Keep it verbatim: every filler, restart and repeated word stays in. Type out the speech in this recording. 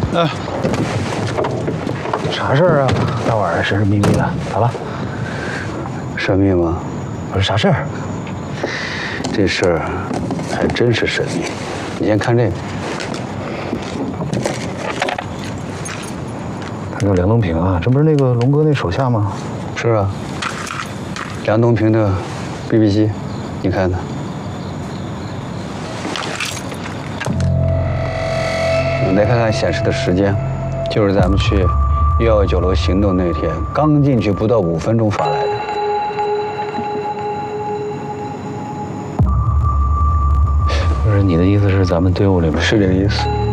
哎， 啥事儿啊？大晚上神神秘秘的，咋了？ 神秘吗？ 我说啥事儿？ 这事儿还真是神秘。你先看这个， 他叫梁东平啊，这不是那个龙哥那手下吗？ 是啊，梁东平的 B B 机，你看看。你再看看显示的时间，就是咱们去一二九楼行动那天，刚进去不到五分钟发来的。 不是你的意思是咱们队伍里面是这个意思。